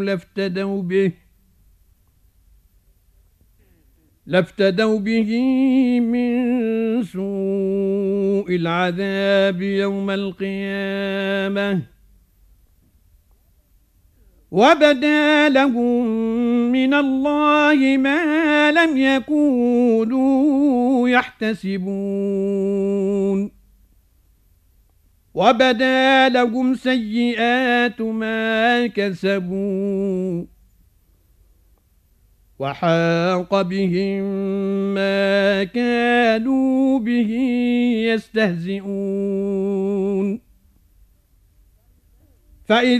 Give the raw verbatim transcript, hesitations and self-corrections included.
لافتدوا به لافتدوا به من سوء العذاب يوم القيامة وبدا لهم من الله ما لم يكونوا يحتسبون وبدا لهم سيئات ما كسبوا وحاق بهم ما كانوا به يستهزئون فإذا